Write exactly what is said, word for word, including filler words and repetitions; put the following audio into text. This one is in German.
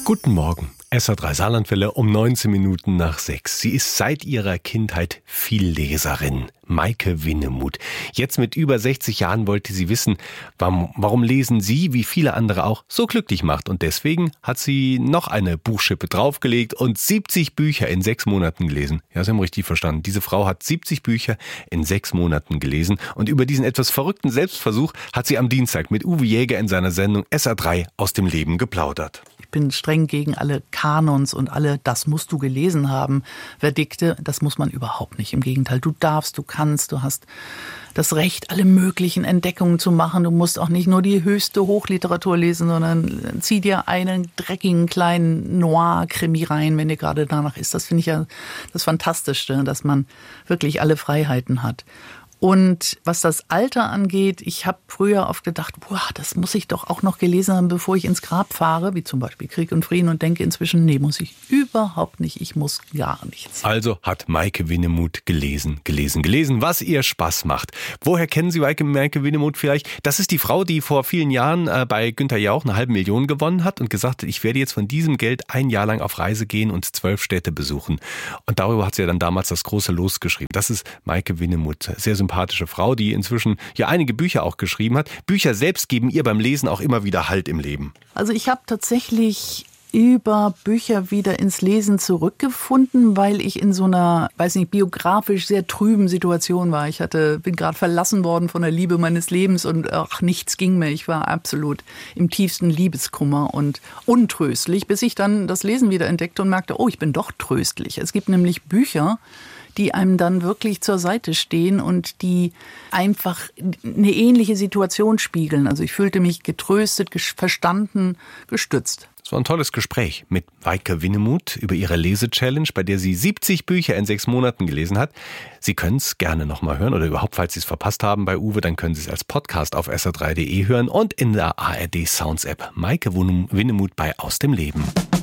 Guten Morgen. S R drei Saarlandwelle um neunzehn Minuten nach sechs. Sie ist seit ihrer Kindheit Vielleserin. Maike Winnemuth. Jetzt mit über sechzig Jahren wollte sie wissen, warum, warum Lesen sie, wie viele andere auch, so glücklich macht. Und deswegen hat sie noch eine Buchschippe draufgelegt und siebzig Bücher in sechs Monaten gelesen. Ja, Sie haben richtig verstanden. Diese Frau hat siebzig Bücher in sechs Monaten gelesen. Und über diesen etwas verrückten Selbstversuch hat sie am Dienstag mit Uwe Jäger in seiner Sendung S R drei aus dem Leben geplaudert. Ich bin streng gegen alle Kanons und alle "das musst du gelesen haben" Verdikte. Das muss man überhaupt nicht. Im Gegenteil, du darfst, du kannst, du hast das Recht, alle möglichen Entdeckungen zu machen. Du musst auch nicht nur die höchste Hochliteratur lesen, sondern zieh dir einen dreckigen kleinen Noir-Krimi rein, wenn dir gerade danach ist. Das finde ich ja das Fantastischste, dass man wirklich alle Freiheiten hat. Und was das Alter angeht, ich habe früher oft gedacht, boah, das muss ich doch auch noch gelesen haben, bevor ich ins Grab fahre, wie zum Beispiel Krieg und Frieden, und denke inzwischen, nee, muss ich überhaupt nicht, ich muss gar nichts. Also hat Maike Winnemuth gelesen, gelesen, gelesen, was ihr Spaß macht. Woher kennen Sie Maike, Maike Winnemuth vielleicht? Das ist die Frau, die vor vielen Jahren äh, bei Günther Jauch eine halbe Million gewonnen hat und gesagt hat, ich werde jetzt von diesem Geld ein Jahr lang auf Reise gehen und zwölf Städte besuchen. Und darüber hat sie ja dann damals das große Los geschrieben. Das ist Maike Winnemuth, sehr sympathische Frau, die inzwischen ja einige Bücher auch geschrieben hat. Bücher selbst geben ihr beim Lesen auch immer wieder Halt im Leben. Also ich habe tatsächlich über Bücher wieder ins Lesen zurückgefunden, weil ich in so einer, weiß nicht, biografisch sehr trüben Situation war. Ich hatte, bin gerade verlassen worden von der Liebe meines Lebens und ach, nichts ging mehr. Ich war absolut im tiefsten Liebeskummer und untröstlich, bis ich dann das Lesen wieder entdeckte und merkte, oh, ich bin doch tröstlich. Es gibt nämlich Bücher, die einem dann wirklich zur Seite stehen und die einfach eine ähnliche Situation spiegeln. Also ich fühlte mich getröstet, verstanden, gestützt. Das war ein tolles Gespräch mit Maike Winnemuth über ihre Lese-Challenge, bei der sie siebzig Bücher in sechs Monaten gelesen hat. Sie können es gerne nochmal hören oder überhaupt, falls Sie es verpasst haben bei Uwe, dann können Sie es als Podcast auf S R drei Punkt de hören und in der A R D Sounds App. Maike Winnemuth bei Aus dem Leben.